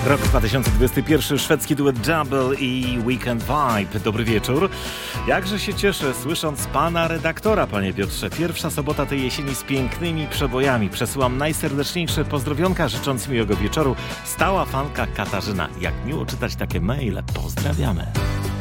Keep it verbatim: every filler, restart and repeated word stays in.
Rok dwa tysiące dwudziesty pierwszy, szwedzki duet Double i Weekend Vibe. Dobry wieczór. Jakże się cieszę, słysząc pana redaktora, panie Piotrze. Pierwsza sobota tej jesieni z pięknymi przebojami. Przesyłam najserdeczniejsze pozdrowionka, życząc miłego wieczoru. Stała fanka Katarzyna. Jak miło czytać takie maile. Pozdrawiamy.